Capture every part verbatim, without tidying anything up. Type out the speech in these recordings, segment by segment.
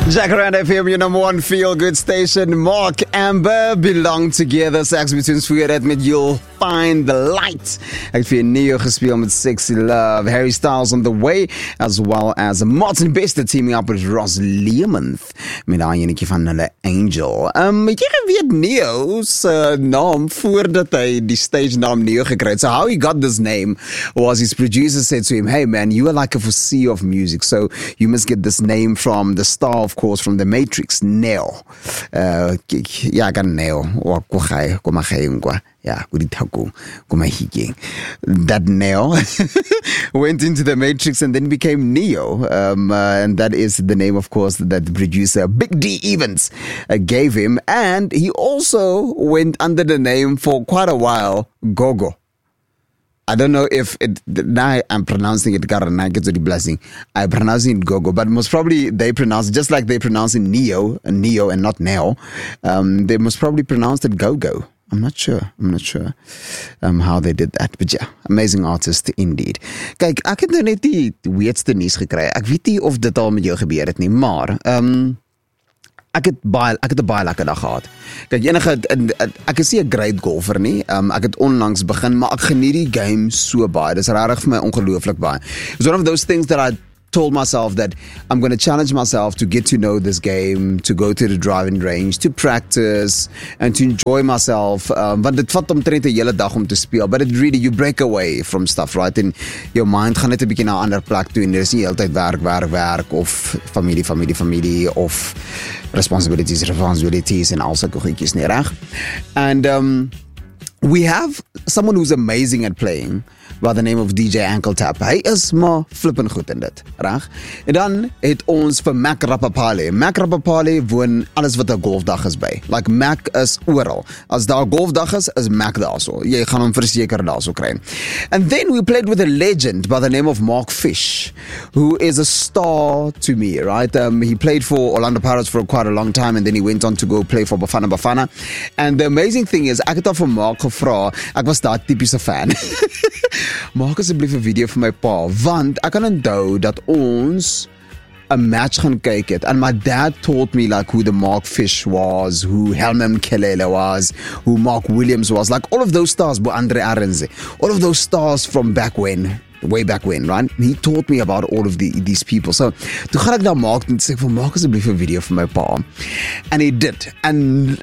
Jacaranda F M, your number one feel-good station. Mark, Amber belong together. Sax between Sweetheart met You'll Find the Light. Ek het vir Neo gespeel met Sexy Love. Harry Styles on the way, as well as Martin Bester teaming up with Ross Learmonth met daai enetjie van hulle Angel. Um, het jy geweet Neo se naam voordat hy die stage naam Neo gekry het? So how he got this name was his producer said to him, hey man, you are like a foresee of music, so you must get this name from the star, of course, from the Matrix, Neo. Uh, ja, kan Neo. Ko khai, ko makhengwa. Yeah, that Neo went into the Matrix and then became Neo. Um, uh, and that is the name, of course, that the producer Big D Evans uh, gave him. And he also went under the name for quite a while, Gogo. I don't know if it, now I'm pronouncing it, I get to the blessing. I'm pronouncing it Gogo, but most probably they pronounce it just like they pronounce it Neo, Neo and not Neo. Um, they most probably pronounced it Go-Go. I'm not sure. I'm not sure um, how they did that. But yeah, amazing artist indeed. Kijk, ek het nou net die weetste nuus gekry. Ek weet nie of dit al met jou gebeur het nie, maar um, ek het baie ek het 'n baie lekker dag gehad. Kyk, enige ek is nie 'n great golfer nie. Um, ek het onlangs begin, maar ek geniet die game so baie. Dis regtig vir my ongelooflik baie. It's one of those things that I told myself that I'm going to challenge myself to get to know this game, to go to the driving range, to practice, and to enjoy myself. Um, want dit vat omtrent 'n hele dag om te speel, but it really, you break away from stuff, right? And your mind gaan net 'n bietjie na 'n ander plek toe en dis nie heeltyd werk, werk, werk of familie, familie, familie of responsibilities, responsibilities en al sulke goedjies nie, reg? And um, we have someone who's amazing at playing by the name of D J Ankle Tap. Hy is maar flippend goed in dit, reg? En dan het ons vir Mac Rapapale. Mac Rapapale woon alles wat 'n golfdag is by. Like Mac is oral. As daar 'n golfdag is, is Mac daar so. Jy gaan hom verseker daar so kry. And then we played with a legend by the name of Mark Fish, who is a star to me, right? Um, he played for Orlando Pirates for quite a long time and then he went on to go play for Bafana Bafana. And the amazing thing is, ek het al vir Mark gevra, ek was daar tipiese fan. Maak asseblief 'n video vir my pa, want ek kan onthou dat ons 'n match gaan kyk het, and my dad taught me like who the Mark Fish was, who Helman Kelele was, who Mark Williams was, like all of those stars, Bo Andre Arendse, all of those stars from back when, way back when, right? He taught me about all of the, these people. So, toe gaan ek daar maak en sê ek vir maak asseblief 'n video vir my pa. And he did. And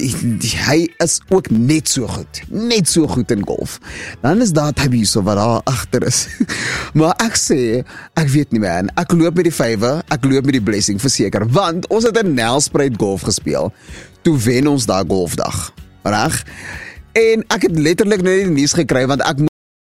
hy is ook net so goed, net so goed in golf. Dan is daar Tabby so wat daar agter is. Maar ek sê, ek weet nie man, ek loop met die vywe, ek loop met die blessing verseker, want ons het in Nelspruit golf gespeel. Toe wen ons daar golfdag, reg? En ek het letterlik nou die nuus gekry want ek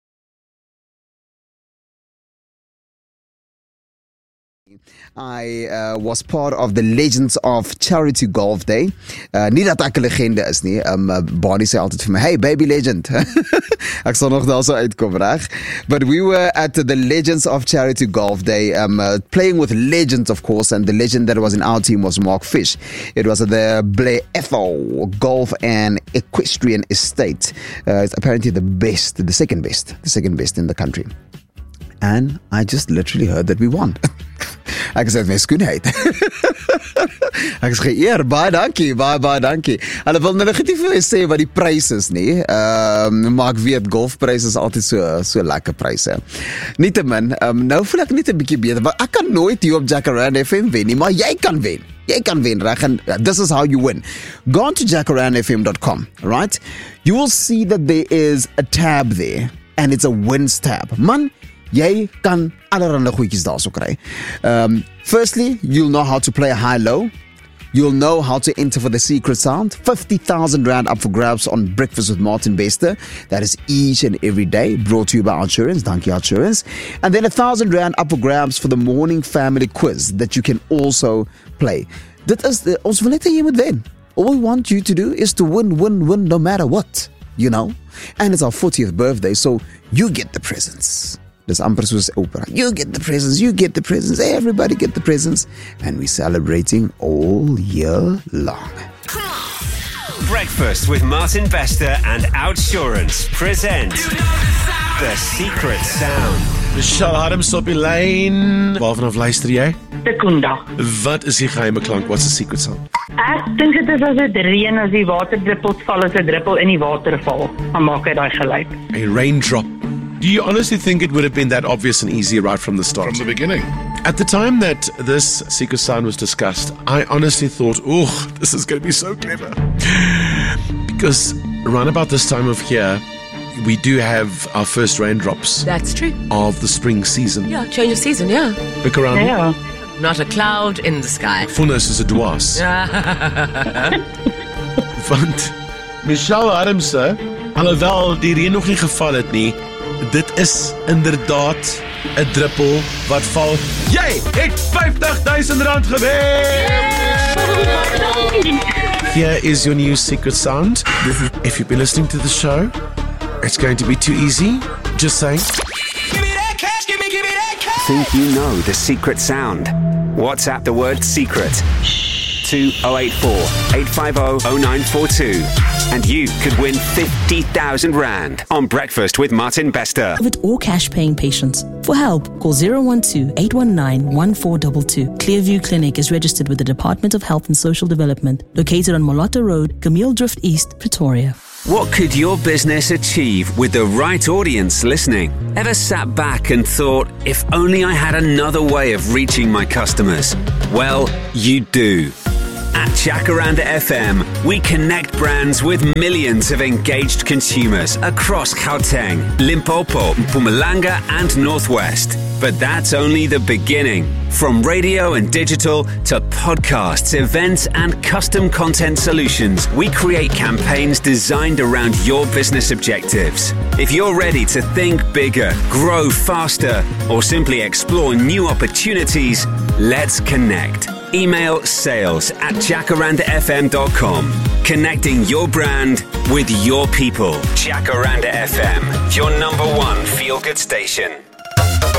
I uh, was part of the Legends of Charity Golf Day. Uh, nie dat ek 'n legende is nie. Um, uh, Barney sê altyd vir my, hey baby legend. Ek sal nog daar so uitkom, reg? But we were at the Legends of Charity Golf Day, um, uh, playing with legends, of course, and the legend that was in our team was Mark Fish. It was at the Blair Ethel Golf and Equestrian Estate. Uh, it's apparently the best, the second best, the second best in the country. And I just literally heard that we won. Ek sê my skoonheid. Ek is geëer, baie dankie, baie baie dankie. Hulle wil nou negatief vir my sê wat die pryse is nie. Ehm um, maar ek weet golfpryse is altyd so so lekker pryse. Nietemin, ehm um, nou voel ek net 'n bietjie beter, want ek kan nooit hier op Jacaranda F M wen nie, maar jy kan wen. Jy kan wen, reg? And this is how you win. Go on to jacaranda f m dot com, right? You will see that there is a tab there and it's a wins tab. Man, jy kan allerhande goedjies daar so kry. Um, firstly, you'll know how to play a high-low. You'll know how to enter for the secret sound. fifty thousand rand up for grabs on Breakfast with Martin Bester. That is each and every day, brought to you by Outsurance. Thank you, Outsurance. And then one thousand rand up for grabs for the morning family quiz that you can also play. Dit is the, ons wil net hê jy moet wen. All we want you to do is to win, win, win no matter what, you know? And it's our fortieth birthday, so you get the presents. Dis amper soos opera. You get the presents, you get the presents, everybody get the presents. And we're celebrating all year long. Breakfast with Martin Bester and Outsurance present The Secret Sound. Michelle Adams op die lyn. Waarvan af luister jy? Secunda. Wat is die geheime klank? What's the secret sound? Ek dink dit is as dit reën, as die waterdruppels val, as 'n druppel in die water val, dan maak hy daai geluid. A raindrop. Do you honestly think it would have been that obvious and easy right from the start? From the beginning. At the time that this secret sound was discussed, I honestly thought, oh, this is going to be so clever. Because around about this time of year, we do have our first raindrops. That's true. Of the spring season. Yeah, change of season, yeah. Look around. Ja. Not a cloud in the sky. Vonnis is 'n dwaas. Want Michelle Adamse, alhoewel die reën nog nie geval het nie, dit is inderdaad 'n druppel wat val. Jy het vyftig duisend rand gewen! Here is your new secret sound. If you've been listening to the show, it's going to be too easy. Just saying. Think you know the secret sound? WhatsApp the word secret to oh eight four, eight five oh, oh nine four two and you could win fifty thousand rand on Breakfast with Martin Bester. With all cash paying patients. For help, call zero one two, eight one nine, one four two two. Clearview Clinic is registered with the Department of Health and Social Development, located on Molotta Road, Camille Drift East, Pretoria. What could your business achieve with the right audience listening? Ever sat back and thought, if only I had another way of reaching my customers? Well, you do. At Jacaranda F M, we connect brands with millions of engaged consumers across Gauteng, Limpopo, Mpumalanga and Northwest. But that's only the beginning. From radio and digital to podcasts, events and custom content solutions, we create campaigns designed around your business objectives. If you're ready to think bigger, grow faster, or simply explore new opportunities, let's connect. Email sales at jacaranda f m dot com. Connecting your brand with your people. Jacaranda F M, your number one feel-good station.